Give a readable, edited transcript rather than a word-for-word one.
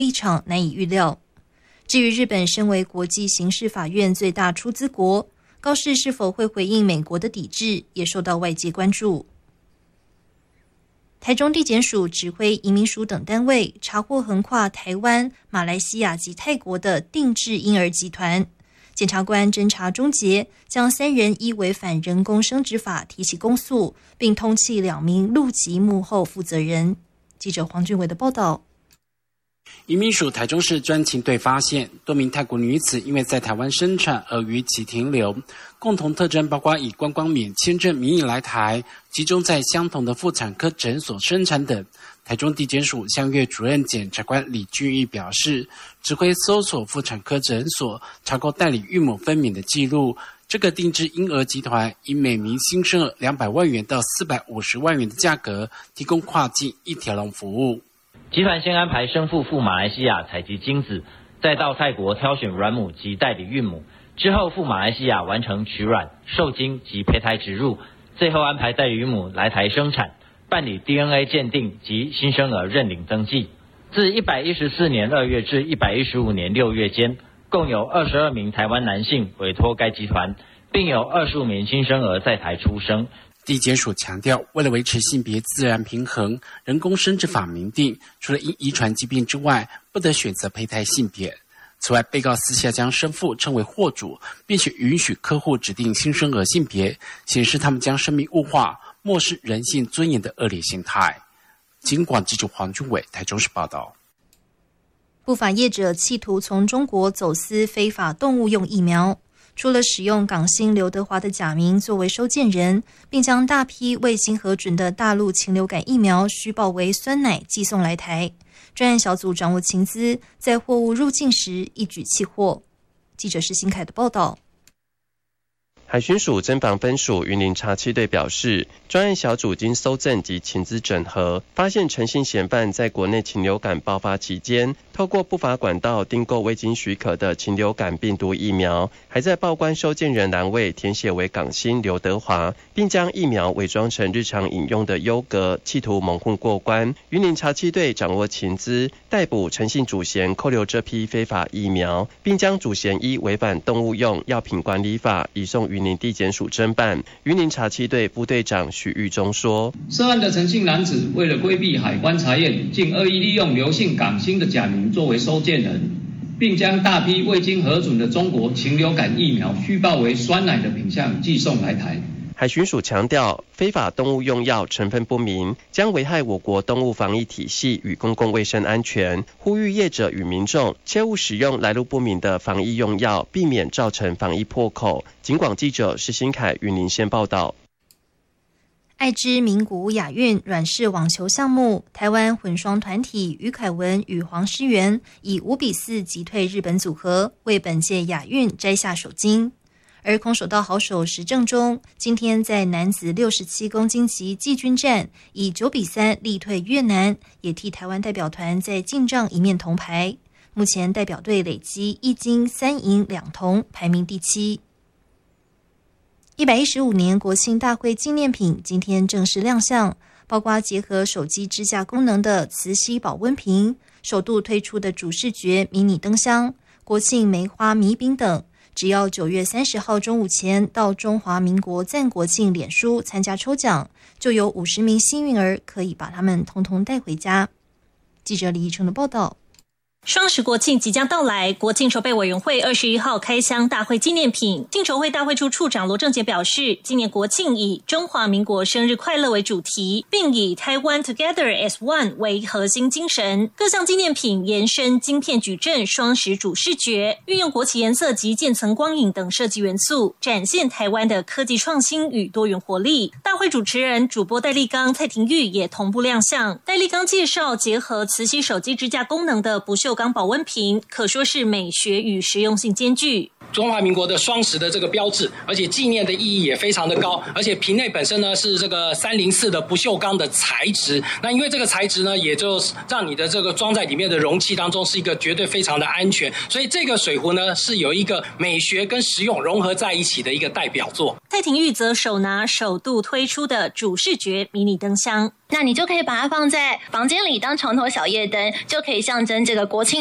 立场难以预料。至于日本身为国际刑事法院最大出资国，高市是否会回应美国的抵制，也受到外界关注。台中地检署指挥移民署等单位查获横跨台湾、马来西亚及泰国的定制婴儿集团。检察官侦查终结，将3人依违反人工生殖法提起公诉，并通缉2名陆籍幕后负责人。记者黄俊伟的报道。 移民署台中市专勤队发现，多名泰国女子因为在台湾生产而逾期停留，共同特征包括以观光免签证名义来台，集中在相同的妇产科诊所生产等。台中地检署相越主任检察官李俊义表示，指挥搜索妇产科诊所，查扣代理孕母分娩的记录。这个定制婴儿集团以每名新生儿200万元到450万元的价格，提供跨境一条龙服务。 集团先安排生父赴马来西亚采集精子，再到泰国挑选卵母及代理孕母，之后赴马来西亚完成取卵、受精及胚胎植入，最后安排代理孕母来台生产，办理 DNA 鉴定及新生儿认领登记。自114年2月至115年6月间，共有22名台湾男性委托该集团，并有25名新生儿在台出生。 地检署强调，为了维持性别自然平衡，人工生殖法明定，除了因遗传疾病之外，不得选择胚胎性别。此外，被告私下将生父称为货主，并且允许客户指定新生儿性别，显示他们将生命物化，漠视人性尊严的恶劣心态。警广记者黄俊伟台中市报道。 不法业者企图从中国走私非法动物用疫苗，除了使用港星刘德华的假名作为收件人，并将大批未经核准的大陆禽流感疫苗虚报为酸奶寄送来台，专案小组掌握情资，在货物入境时一举缉获。记者施新凯的报道。 海巡署侦防分署云林查缉队表示，专案小组经搜证及情资整合，发现陈姓嫌犯在国内禽流感爆发期间，透过不法管道订购未经许可的禽流感病毒疫苗，还在报关收件人栏位填写为港星刘德华，并将疫苗伪装成日常饮用的优格，企图蒙混过关。云林查缉队掌握情资，逮捕陈姓主嫌，扣留这批非法疫苗，并将主嫌依违反动物用药品管理法移送云林地检署侦办。云林查缉队部队长许玉忠说， 涉案的陈姓男子为了规避海关查验，竟恶意利用刘姓港星的假名作为收件人，并将大批未经核准的中国禽流感疫苗虚报为酸奶的品项寄送来台。 海巡署强调，非法动物用药成分不明，将危害我国动物防疫体系与公共卫生安全，呼吁业者与民众切勿使用来路不明的防疫用药，避免造成防疫破口。警广记者施新凯云林县报道。 爱知名古屋亚运软式网球项目，台湾混双团体于凯文与黄诗媛以5-4击退日本组合，为本届亚运摘下首金。而空手道好手石正中今天在男子67公斤级季军战以9-3力退越南，也替台湾代表团在进账一面铜牌。目前代表队累积1金3银2铜，排名第7。115年国庆大会纪念品今天正式亮相，包括结合手机支架功能的磁吸保温瓶、首度推出的主视觉迷你灯箱、国庆梅花米饼等。只要9月30号中午前到中华民国赞国庆脸书参加抽奖，就有50名幸运儿可以把它们通通带回家。记者李义成的报道。 双十国庆即将到来，国庆筹备委员会21号开箱大会纪念品。庆筹会大会处处长罗正杰表示，今年国庆以中华民国生日快乐为主题，并以 Taiwan Together as One 为核心精神。各项纪念品延伸晶片矩阵双十主视觉，运用国旗颜色及渐层光影等设计元素，展现台湾的科技创新与多元活力。大会主持人主播戴立刚、蔡廷玉也同步亮相。戴立刚介绍，结合磁吸手机支架功能的不锈钢保温瓶，可说是美学与实用性兼具。 中华民国的双10的这个标志，而且纪念的意义也非常的高，而且瓶内本身呢是这个304的不锈钢的材质，那因为这个材质呢，也就让你的这个装在里面的容器当中是一个绝对非常的安全，所以这个水壶呢是有一个美学跟实用融合在一起的一个代表作。 蔡廷玉则手拿首度推出的主视觉迷你灯箱， 那你就可以把它放在房间里当床头小夜灯，就可以象征这个国庆